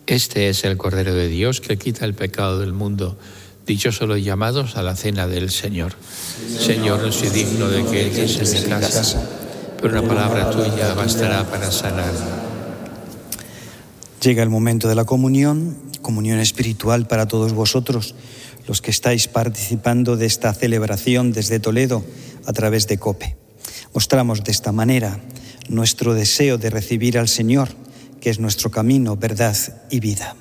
Este es el Cordero de Dios que quita el pecado del mundo. Dichosos los llamados a la cena del Señor. Señor, no soy digno de que entres en mi casa, pero una palabra tuya bastará para sanar. Llega el momento de la comunión espiritual para todos vosotros, los que estáis participando de esta celebración desde Toledo a través de COPE. Mostramos de esta manera nuestro deseo de recibir al Señor, que es nuestro camino, verdad y vida.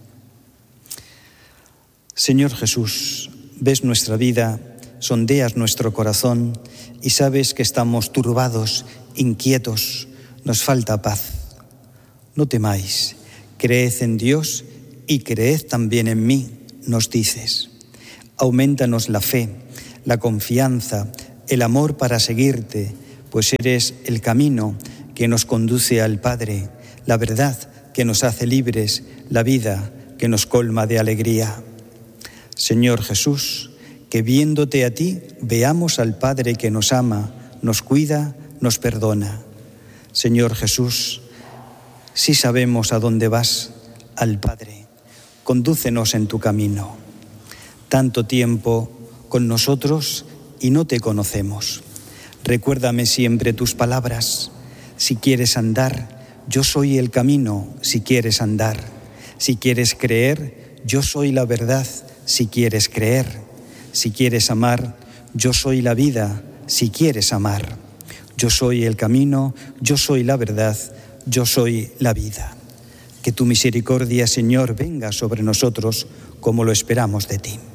Señor Jesús, ves nuestra vida, sondeas nuestro corazón y sabes que estamos turbados, inquietos, nos falta paz. No temáis, creed en Dios y creed también en mí, nos dices. Aumentanos la fe, la confianza, el amor para seguirte, pues eres el camino que nos conduce al Padre, la verdad que nos hace libres, la vida que nos colma de alegría. Señor Jesús, que viéndote a ti veamos al Padre que nos ama, nos cuida, nos perdona. Señor Jesús, si sabemos a dónde vas, al Padre, condúcenos en tu camino. Tanto tiempo con nosotros y no te conocemos. Recuérdame siempre tus palabras. Si quieres andar, yo soy el camino, si quieres andar. Si quieres creer, yo soy la verdad, si quieres creer. Si quieres amar, yo soy la vida, si quieres amar. Yo soy el camino, yo soy la verdad, yo soy la vida. Que tu misericordia, Señor, venga sobre nosotros como lo esperamos de ti.